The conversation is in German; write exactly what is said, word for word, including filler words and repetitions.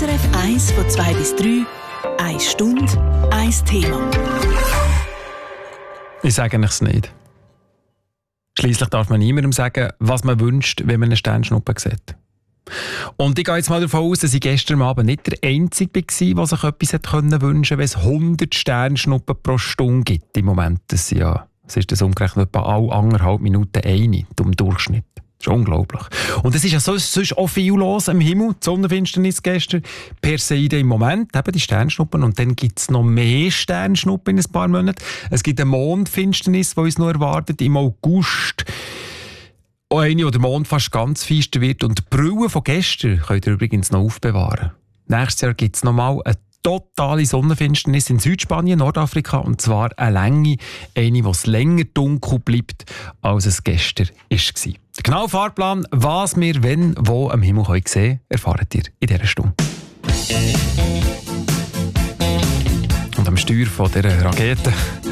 S R F eins von zwei bis drei, eine Stunde, ein Thema. Ich sage es nicht. Schliesslich darf man niemandem sagen, was man wünscht, wenn man eine Sternschnuppe sieht. Und ich gehe jetzt mal davon aus, dass ich gestern Abend nicht der Einzige war, der sich etwas hätte wünschen können, wenn es hundert Sternschnuppen pro Stunde gibt im Moment. Das, ja, das ist das umgerechnet etwa alle anderthalb Minuten eine im Durchschnitt. Das ist unglaublich. Und es ist ja sonst auch viel los am Himmel. Die Sonnenfinsternis gestern, Perseide im Moment, eben die Sternschnuppen. Und dann gibt es noch mehr Sternschnuppen in ein paar Monaten. Es gibt eine Mondfinsternis, die uns noch erwartet im August. Eine, wo der Mond fast ganz feister wird. Und die Brille von gestern könnt ihr übrigens noch aufbewahren. Nächstes Jahr gibt es nochmal eine totale Sonnenfinsternis in Südspanien, Nordafrika. Und zwar eine Länge, eine, die länger dunkel bleibt, als es gestern war. Der genaue Fahrplan, was wir wenn, wo am Himmel sehen können, erfahrt ihr in dieser Stunde. Und am Steuer von dieser Rakete